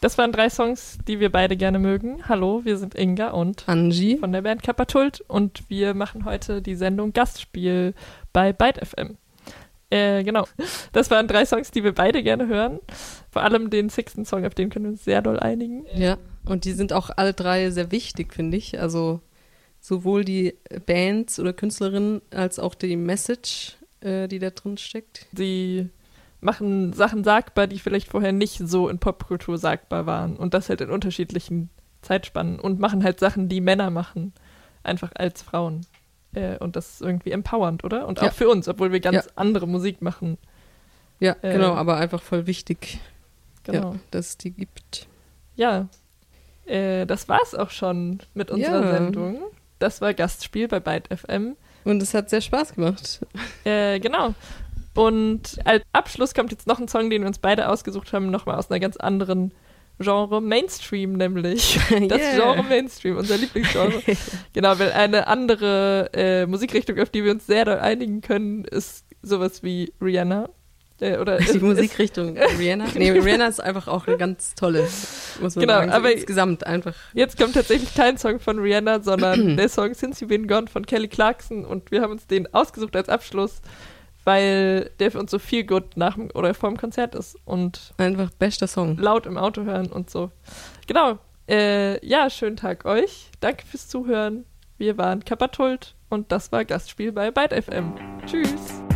Das waren 3 Songs, die wir beide gerne mögen. Hallo, wir sind Inga und Angie von der Band Kapatult und wir machen heute die Sendung Gastspiel bei Byte FM. Genau, das waren 3 Songs, die wir beide gerne hören. Vor allem den 6. Song, auf den können wir uns sehr doll einigen. Ja, und die sind auch alle 3 sehr wichtig, finde ich. Also sowohl die Bands oder Künstlerinnen als auch die Message, die da drin steckt. Sie machen Sachen sagbar, die vielleicht vorher nicht so in Popkultur sagbar waren. Und das halt in unterschiedlichen Zeitspannen. Und machen halt Sachen, die Männer machen, einfach als Frauen. Und das ist irgendwie empowernd, oder? Und auch für uns, obwohl wir ganz andere Musik machen. Ja, genau, aber einfach voll wichtig, genau. Dass es die gibt. Ja, das war's auch schon mit unserer Sendung. Das war Gastspiel bei Byte FM. Und es hat sehr Spaß gemacht. Genau. Und als Abschluss kommt jetzt noch ein Song, den wir uns beide ausgesucht haben, nochmal aus einer ganz anderen Genre, Mainstream nämlich. Das Genre Mainstream, unser Lieblingsgenre. Genau, weil eine andere Musikrichtung, auf die wir uns sehr doll einigen können, ist sowas wie Rihanna. Oder die Musikrichtung Rihanna? Nee, Rihanna ist einfach auch eine ganz tolle, muss man sagen. Aber insgesamt einfach. Jetzt kommt tatsächlich kein Song von Rihanna, sondern der Song Since You've Been Gone von Kelly Clarkson und wir haben uns den ausgesucht als Abschluss, weil der für uns so viel gut nach oder vor dem Konzert ist und einfach bester Song. Laut im Auto hören und so. Genau. Schönen Tag euch. Danke fürs Zuhören. Wir waren Kapatult und das war Gastspiel bei Byte FM. Tschüss.